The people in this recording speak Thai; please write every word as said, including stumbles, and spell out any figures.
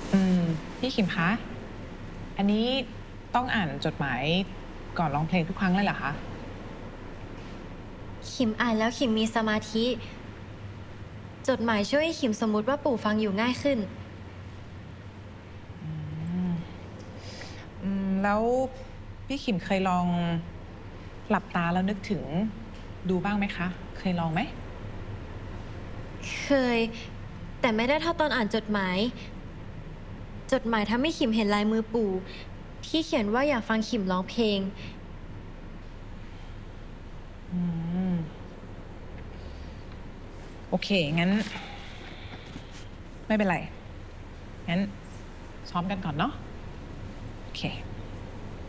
อืมพี่ขิมคะอันนี้ต้องอ่านจดหมายก่อนร้องเพลงทุกครั้งเลยเหรอคะขิมอ่านแล้วขิมมีสมาธิจดหมายช่วยให้ขิมสมมุติว่าปู่ฟังอยู่ง่ายขึ้นอืมแล้วพี่ขิมเคยลองหลับตาแล้วนึกถึงดูบ้างไหมคะเคยลองไหมเคยแต่ไม่ได้เท่าตอนอ่านจดหมายจดหมายทำให้ขิมเห็นลายมือปู่ที่เขียนว่าอยากฟังขิมร้องเพลงอืมโอเคงั้นไม่เป็นไรงั้นซ้อมกันก่อนเนาะโอเค